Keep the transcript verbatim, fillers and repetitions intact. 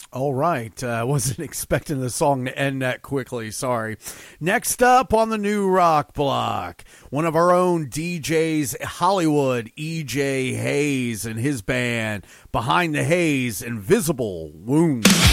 All right. I uh, wasn't expecting the song to end that quickly. Sorry. Next up on the new rock block, one of our own D Js, Hollywood, E J Hayes and his band, Behind the Haze, Invisible Wounds.